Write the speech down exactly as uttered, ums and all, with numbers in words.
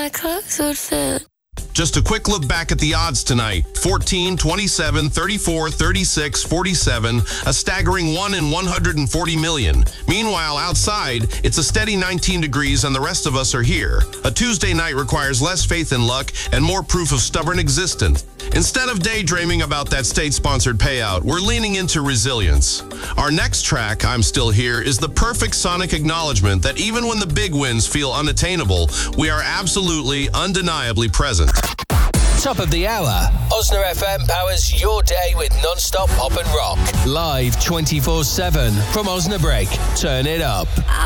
my clothes would fit. Just a quick look back at the odds tonight. fourteen, twenty-seven, thirty-four, thirty-six, forty-seven, a staggering one in one hundred forty million. Meanwhile, outside, it's a steady nineteen degrees and the rest of us are here. A Tuesday night requires less faith in luck and more proof of stubborn existence. Instead of daydreaming about that state-sponsored payout, we're leaning into resilience. Our next track, I'm Still Here, is the perfect sonic acknowledgement that even when the big wins feel unattainable, we are absolutely, undeniably present. Top of the hour. Osna F M powers your day with non-stop pop and rock. Live twenty-four seven from Osnabrück. Turn it up.